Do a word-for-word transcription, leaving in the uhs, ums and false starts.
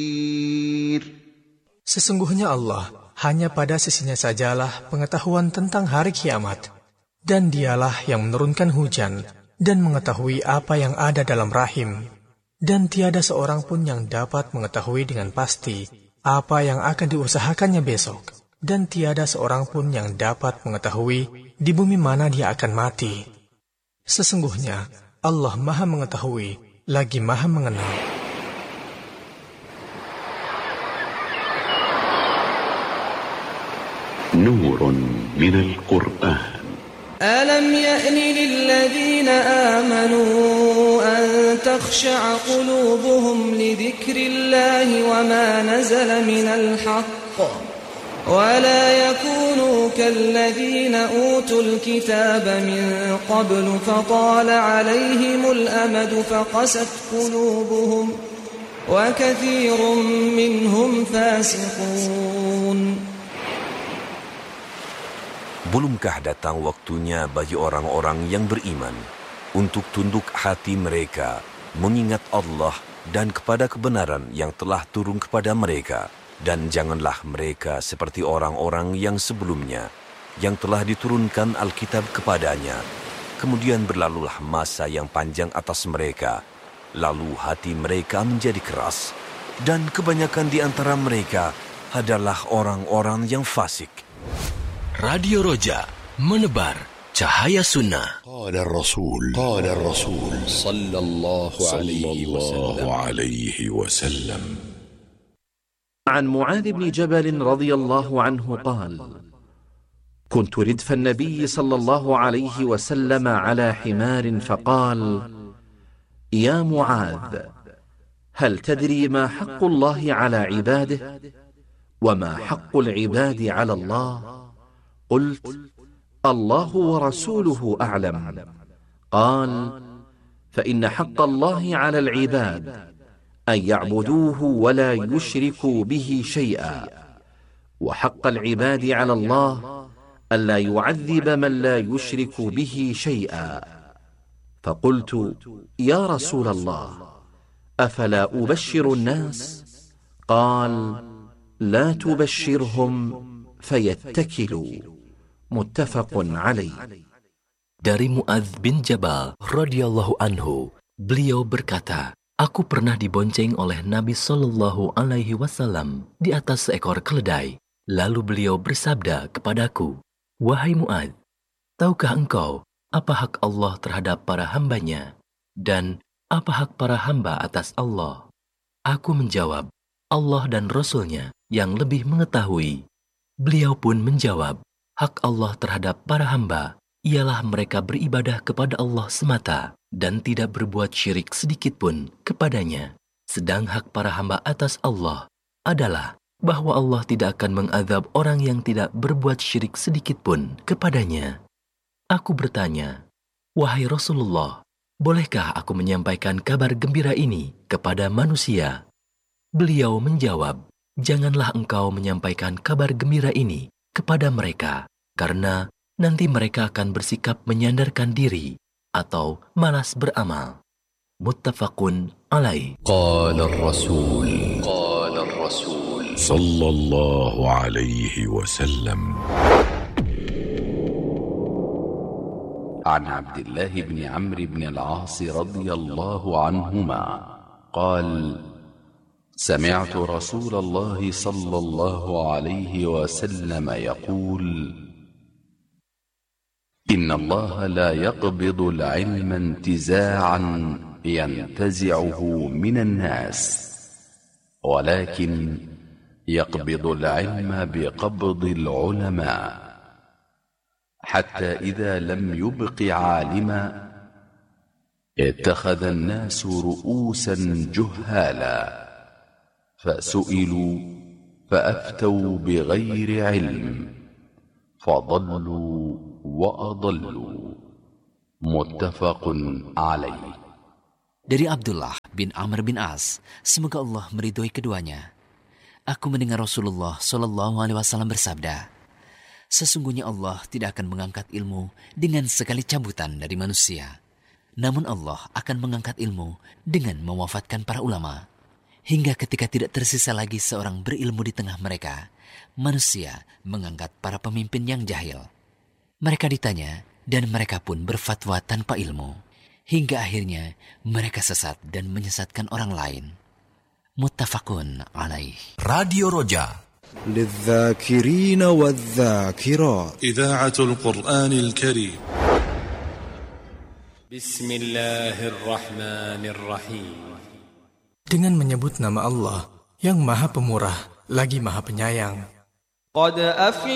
Sesungguhnya Allah, hanya pada sisinya sajalah pengetahuan tentang hari kiamat. Dan dialah yang menurunkan hujan dan mengetahui apa yang ada dalam rahim. Dan tiada seorang pun yang dapat mengetahui dengan pasti apa yang akan diusahakannya besok. Dan tiada seorang pun yang dapat mengetahui di bumi mana dia akan mati. Sesungguhnya Allah Maha Mengetahui lagi Maha Mengenal. Nurun minal Qur'an. ألم يأن للذين آمنوا أن تخشع قلوبهم لذكر الله وما نزل من الحق ولا يكونوا كالذين أوتوا الكتاب من قبل فطال عليهم الأمد فقست قلوبهم وكثير منهم فاسقون. Belumkah datang waktunya bagi orang-orang yang beriman untuk tunduk hati mereka mengingat Allah dan kepada kebenaran yang telah turun kepada mereka, dan janganlah mereka seperti orang-orang yang sebelumnya yang telah diturunkan Alkitab kepadanya. Kemudian berlalulah masa yang panjang atas mereka, lalu hati mereka menjadi keras, dan kebanyakan di antara mereka adalah orang-orang yang fasik. Radio Roja menebar cahaya sunnah. Qala Rasul, Qala Rasul sallallahu alaihi wasallam. عن معاذ بن جبل رضي الله عنه قال: كنت ردف النبي صلى الله عليه وسلم على حمار فقال: يا معاذ، هل تدري ما حق الله على عباده وما حق العباد على الله؟ قلت: الله ورسوله أعلم. قال: فإن حق الله على العباد أن يعبدوه ولا يشركوا به شيئا، وحق العباد على الله ألا يعذب من لا يشرك به شيئا. فقلت: يا رسول الله، أفلا أبشر الناس؟ قال: لا تبشرهم فيتكلوا. Muttafaqun alaih. Dari Muadz bin Jabal radhiyallahu anhu, beliau berkata, aku pernah dibonceng oleh Nabi Shallallahu Alaihi Wasallam di atas seekor keledai. Lalu beliau bersabda kepadaku, wahai Muadz, tahukah engkau apa hak Allah terhadap para hambanya dan apa hak para hamba atas Allah? Aku menjawab, Allah dan Rasul-Nya yang lebih mengetahui. Beliau pun menjawab, hak Allah terhadap para hamba ialah mereka beribadah kepada Allah semata dan tidak berbuat syirik sedikit pun kepadanya. Sedang hak para hamba atas Allah adalah bahwa Allah tidak akan mengazab orang yang tidak berbuat syirik sedikit pun kepadanya. Aku bertanya, wahai Rasulullah, bolehkah aku menyampaikan kabar gembira ini kepada manusia? Beliau menjawab, janganlah engkau menyampaikan kabar gembira ini kepada mereka, karena nanti mereka akan bersikap menyandarkan diri atau malas beramal. Muttafaqun alaih. Qala Rasul, Qala Rasul sallallahu alaihi wasallam. عن عبد الله بن عمرو بن العاص رضي الله عنهما قال: سمعت رسول الله صلى الله عليه وسلم يقول: إن الله لا يقبض العلم انتزاعا ينتزعه من الناس، ولكن يقبض العلم بقبض العلماء، حتى إذا لم يبق عالما اتخذ الناس رؤوسا جهالا فسئلوا فأفتوا بغير علم فضلوا وأضلوا. متفق عليه. Dari Abdullah bin Amr bin As, semoga Allah meridhoi keduanya. Aku mendengar Rasulullah Shallallahu Alaihi Wasallam bersabda, sesungguhnya Allah tidak akan mengangkat ilmu dengan sekali cabutan dari manusia. Namun Allah akan mengangkat ilmu dengan mewafatkan para ulama, Hingga ketika tidak tersisa lagi seorang berilmu di tengah mereka, manusia mengangkat para pemimpin yang jahil. Mereka ditanya dan mereka pun berfatwa tanpa ilmu. Hingga akhirnya mereka sesat dan menyesatkan orang lain. Muttafaqun alaih. Radio Roja للذاكرين والذاكرات إذاعة القرآن الكريم. بسم الله الرحمن الرحيم. Dengan menyebut nama Allah yang Maha Pemurah lagi Maha Penyayang. قد أفلح